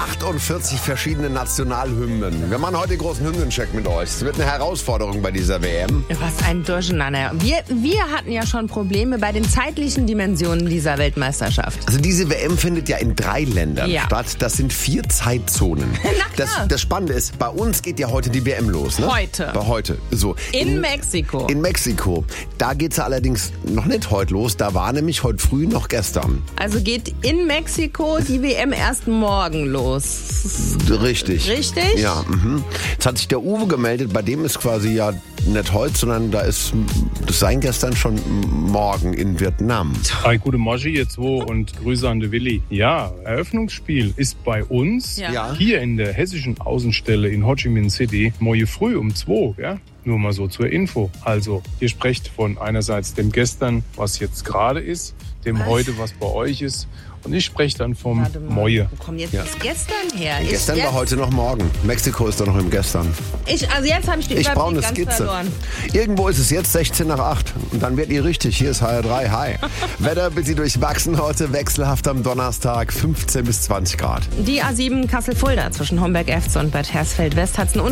48 verschiedene Nationalhymnen. Wir machen heute den großen Hymnencheck mit euch. Es wird eine Herausforderung bei dieser WM. Was ein Durcheinander. Wir hatten ja schon Probleme bei den zeitlichen Dimensionen dieser Weltmeisterschaft. Also diese WM findet ja in 3 Ländern statt. Das sind 4 Zeitzonen. Na klar. Das Spannende ist, bei uns geht ja heute die WM los. Ne? Heute. So. In Mexiko. In Mexiko. Da geht es allerdings noch nicht heute los. Da war nämlich heute früh noch gestern. Also geht in Mexiko die WM erst morgen los. Richtig. Richtig? Ja. Jetzt hat sich der Uwe gemeldet. Bei dem ist quasi ja nicht heute, sondern da ist das sein gestern schon morgen in Vietnam. Hi, gute Moji, ihr zwei und Grüße an den Willi. Ja, Eröffnungsspiel ist bei uns hier in der hessischen Außenstelle in Ho Chi Minh City morgen früh um 2, ja? Nur mal so zur Info. Also, ihr sprecht von einerseits dem Gestern, was jetzt gerade ist, dem heute, was bei euch ist. Und ich spreche dann vom Moje. Wo kommt jetzt das Gestern her? Gestern war heute noch morgen. Mexiko ist doch noch im Gestern. Also jetzt habe ich die Ich brauche eine Überblick ganz Skizze. verloren. Irgendwo ist es jetzt 16 nach 8. Und dann wird ihr richtig. Hier ist HR3. Hi. Wetter ein bisschen durchwachsen heute. Wechselhaft am Donnerstag. 15 bis 20 Grad. Die A7 Kassel-Fulda zwischen Homberg-Efze und Bad Hersfeld-West hat es